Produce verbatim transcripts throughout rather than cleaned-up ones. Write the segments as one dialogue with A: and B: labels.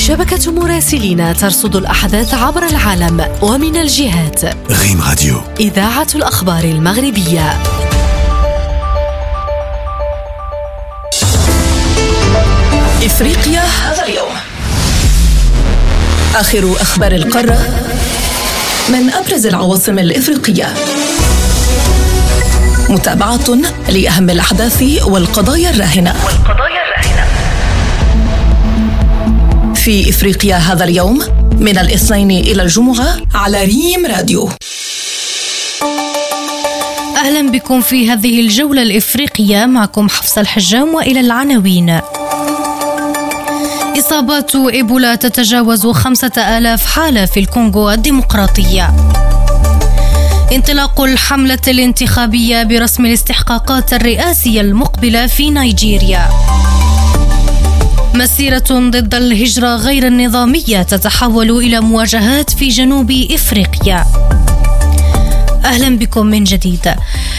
A: شبكة مراسلين ترصد الأحداث عبر العالم ومن الجهات.
B: غيم راديو،
A: إذاعة الأخبار المغربية.
C: إفريقيا هذا اليوم. آخر أخبار القارة من أبرز العواصم الإفريقية. متابعة لأهم الأحداث والقضايا الراهنة في إفريقيا هذا اليوم من الاثنين إلى الجمعة على ريم راديو.
D: أهلا بكم في هذه الجولة الإفريقية، معكم حفصة الحجام وإلى العناوين. إصابات إيبولا تتجاوز خمسة آلاف حالة في الكونغو الديمقراطية. انطلاق الحملة الانتخابية برسم الاستحقاقات الرئاسية المقبلة في نيجيريا. مسيرة ضد الهجرة غير النظامية تتحول إلى مواجهات في جنوب إفريقيا. أهلا بكم من جديد.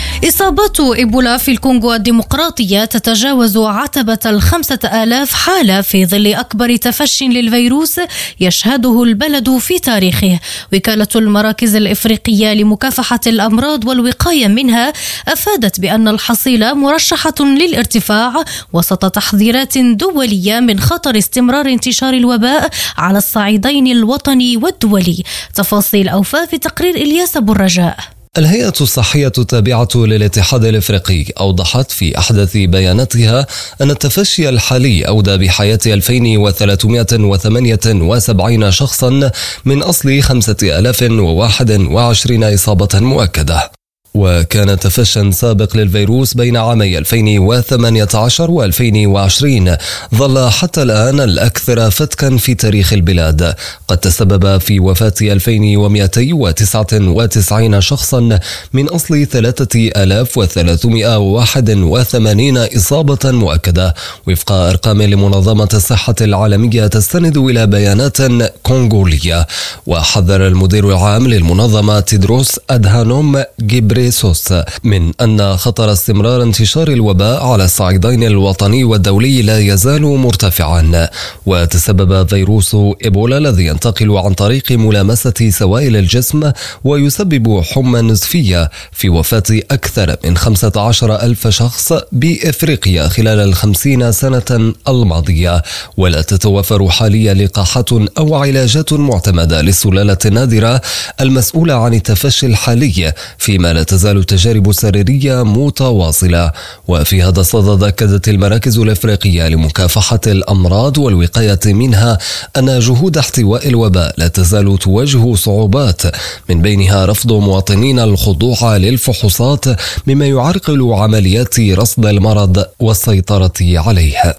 D: إصابات إيبولا في الكونغو الديمقراطية تتجاوز عتبة الخمسة آلاف حالة في ظل أكبر تفشٍ للفيروس يشهده البلد في تاريخه. وكالة المراكز الإفريقية لمكافحة الأمراض والوقاية منها أفادت بأن الحصيلة مرشحة للارتفاع وسط تحذيرات دولية من خطر استمرار انتشار الوباء على الصعيدين الوطني والدولي. تفاصيل أوفى في تقرير إلياس أبو الرجاء.
E: الهيئة الصحية التابعة للاتحاد الإفريقي أوضحت في أحدث بياناتها أن التفشي الحالي أودى بحياة ألفين وثلاثمائة وثمانية وسبعين شخصا من أصل خمسة آلاف وواحد وعشرين إصابة مؤكدة. وكان تفشٍ سابق للفيروس بين عامي ألفين وثمانية عشر وألفين وعشرين ظل حتى الآن الأكثر فتكا في تاريخ البلاد، قد تسبب في وفاة ألفين ومئتين وتسعة وتسعين شخصا من أصل ثلاثة آلاف وثلاثمائة وواحد وثمانين إصابة مؤكدة وفق أرقام لمنظمة الصحة العالمية تستند إلى بيانات كونغولية. وحذر المدير العام للمنظمة تيدروس أدهانوم غيبريسوس من أن خطر استمرار انتشار الوباء على الصعيدين الوطني والدولي لا يزال مرتفعا. وتسبب فيروس إيبولا الذي ينتقل عن طريق ملامسة سوائل الجسم ويسبب حمى نزفية في وفاة أكثر من خمسة عشر ألف شخص بإفريقيا خلال الخمسين سنة الماضية. ولا تتوفر حاليا لقاحات أو علاجات معتمدة للسلالة النادرة المسؤولة عن التفشي الحالي، فيما لا تزال التجارب السريرية متواصلة. وفي هذا الصدد أكدت المراكز الإفريقية لمكافحة الأمراض والوقاية منها أن جهود احتواء الوباء لا تزال تواجه صعوبات، من بينها رفض مواطنين الخضوع للفحوصات مما يعرقل عمليات رصد المرض والسيطرة عليه.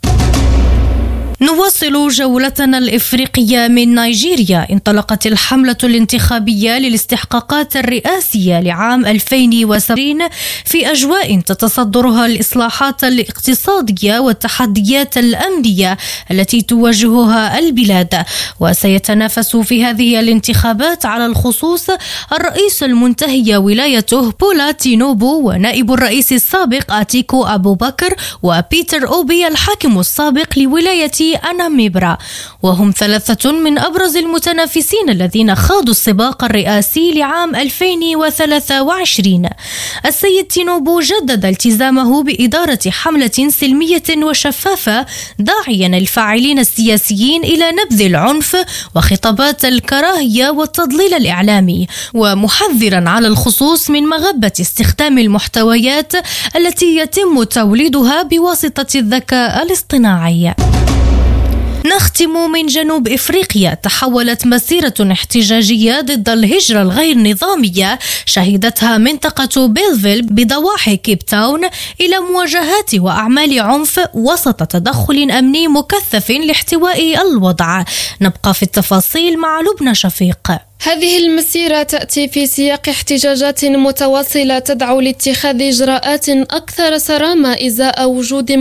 D: نواصل جولتنا الإفريقية من نيجيريا. انطلقت الحملة الانتخابية للاستحقاقات الرئاسية لعام ألفين وسبعين في أجواء تتصدرها الإصلاحات الاقتصادية والتحديات الأمنية التي تواجهها البلاد. وسيتنافس في هذه الانتخابات على الخصوص الرئيس المنتهي ولايته بولا تينوبو ونائب الرئيس السابق آتيكو أبو بكر وبيتر أوبي الحاكم السابق لولاية أناميبرا، وهم ثلاثة من أبرز المتنافسين الذين خاضوا السباق الرئاسي لعام ألفين وثلاثة وعشرين. السيد تينوبو جدد التزامه بإدارة حملة سلمية وشفافة، داعيا الفاعلين السياسيين إلى نبذ العنف وخطابات الكراهية والتضليل الإعلامي، ومحذرا على الخصوص من مغبة استخدام المحتويات التي يتم توليدها بواسطة الذكاء الاصطناعي. نختم من جنوب إفريقيا. تحولت مسيرة احتجاجية ضد الهجرة الغير نظامية شهدتها منطقة بيلفيل بضواحي كيب تاون إلى مواجهات وأعمال عنف وسط تدخل أمني مكثف لاحتواء الوضع. نبقى في التفاصيل مع لبنى شفيق.
F: هذه المسيرة تأتي في سياق احتجاجات متواصلة تدعو لاتخاذ إجراءات أكثر صرامة إزاء وجود